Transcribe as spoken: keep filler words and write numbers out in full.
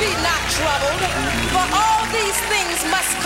be not troubled, for all these things must